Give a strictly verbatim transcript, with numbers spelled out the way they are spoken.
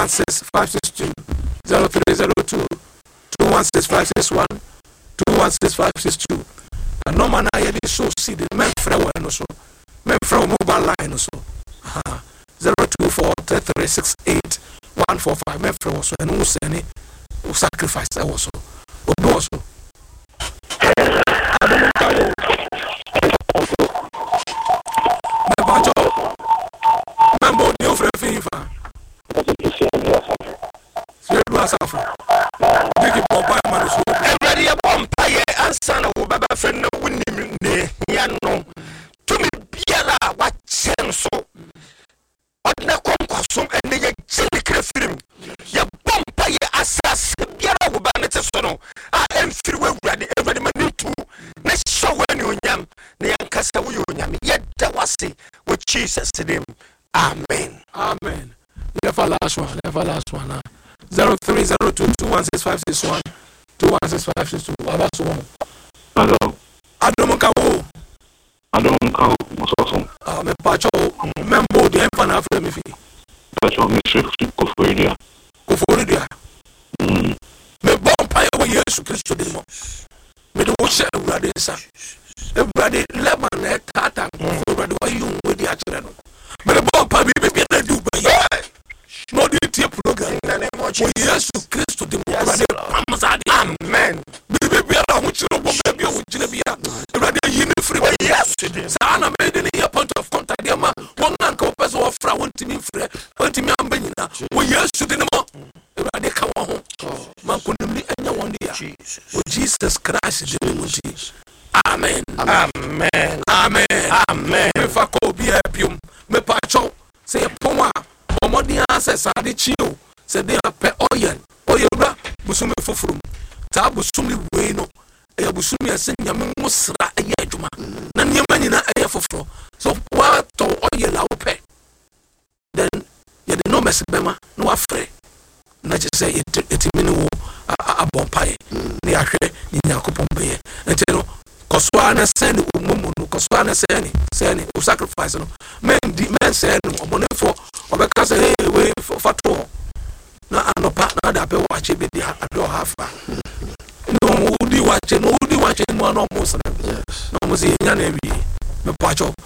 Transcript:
one six five six two zero three zero two two one six five six one two one six five six two. And no man I did so see the men from no so men from mobile line so zero two four three three six eight one four five men from so and who send who sacrifice I was so obi was so me bajo membo ni o fre fifa se do asafa digi bomba man so every bomba ye answer no baba friend no woni ne ya no to me biara wa chen so odna konkosom ene ye jeli film ya bomba ye asas biara wo ba ne te so no a emfiri we wurade every man tu na show when onyam na yankasa wo onyam ye da wase with Jesus name. Amen. Amen. Never last one. Never last one. Huh? Zero three zero two two one six five six one two one six five six two. What about one? Hello. Adam Kawo. Adam Kawo. Mososo. Ah, me pacho. Membo de enfant afre me fi. Pacho me chef ko Florida. Ko Florida. Mm. Me bon pa yo Yesu Kristo de mo. Me do wo she Ewurade sa. Ewurade leman e tata ko Ewurade wa yu we di akere no. Me bon pa bi be na du ba ye. No di tie program na ne mo Yesu Kristo de mo Ewurade pamazade. Amen. Bi be bi ala ho chiro bo be bi o gina bi ya. Ewurade yi me free ba yes. Sa na me de ne point of contact dem ma won nan ka person wo fra won timi free. Won timi amba nyina. Wo Yesu de ne mo Ewurade ka wo ho. Man ko nimli anya won dia. O Jesus Christ de me muti. Amen. Amen. Amen. Amen. Me fa ko bi apium. Me pacho say poma omodi access ade chiu say dey pe oil. Oil bra busumi fofuru. Ta busumi we no. E busumi ase nyame musra eye adwuma. Na nyama nyina eye foforo. So what to oil la ope. Then you dey no mess bema no afre. Na je say it it mini wo abompai. Ni ahwe ni yakopon be. Enti Koswana send umumu no koswana send send o sacrifice no men di men send omone for obeka say hey we for to na anopa na da be wache be di ado hafa no udi wache no udi wache no no mo sana no mo se nya na wi me pacho